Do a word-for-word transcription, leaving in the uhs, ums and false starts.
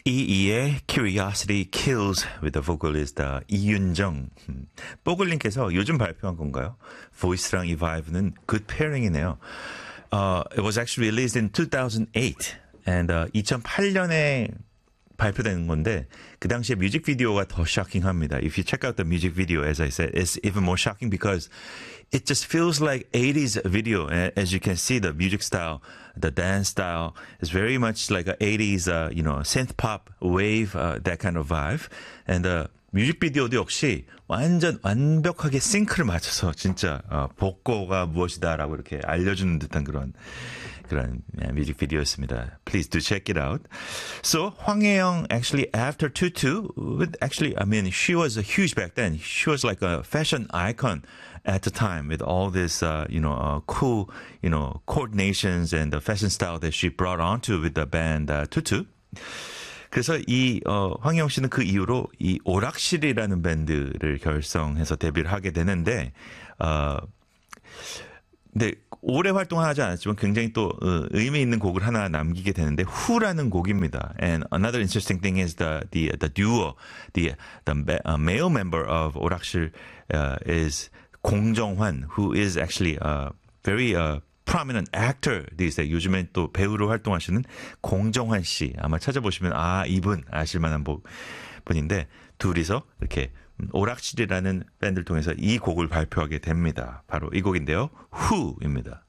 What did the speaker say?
이이의 Curiosity Kills with the vocalist uh, 이윤정. 음, 뽀글님께서 요즘 발표한 건가요? 보이스랑 이바이브는 good pairing이네요. Uh, it was actually released in two thousand eight and uh, 이천팔 년에 발표된 건데 그 당시에 뮤직비디오가 더 쇼킹합니다. If you check out the music video, as I said, it's even more shocking because it just feels like eighties video. As you can see, the music style, the dance style is very much like a eighties, uh, you know, synth pop wave, uh, that kind of vibe. And the 뮤직비디오도 역시 완전 완벽하게 싱크를 맞춰서 진짜 어, 복고가 무엇이다라고 이렇게 알려주는 듯한 그런 그런 yeah, 뮤직비디오였습니다. Please do check it out. So 황혜영 actually after Tutu, with actually I mean she was a huge back then. She was like a fashion icon at the time with all this uh, you know uh, cool you know coordinations and the fashion style that she brought onto with the band uh, Tutu. 그래서 이 어, 황희영 씨는 그 이후로 이 오락실이라는 밴드를 결성해서 데뷔를 하게 되는데 어, 근데 오래 활동하지 않았지만 굉장히 또 어, 의미 있는 곡을 하나 남기게 되는데 Who라는 곡입니다. And another interesting thing is the the the duo, the the uh, male member of 오락실 uh, is 공정환, who is actually a very uh, prominent actor these days. 요즘엔 또 배우로 활동하시는 공정환 씨. 아마 찾아보시면 아 이분 아실만한 분인데 둘이서 이렇게 오락실이라는 밴드를 통해서 이 곡을 발표하게 됩니다. 바로 이 곡인데요. Who입니다.